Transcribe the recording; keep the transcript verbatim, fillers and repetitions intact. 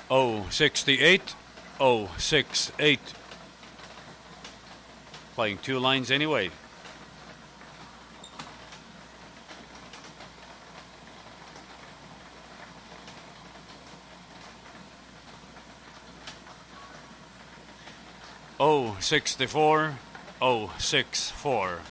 oh sixty-eight, oh sixty-eight. Playing two lines anyway. oh sixty-four, oh sixty-four.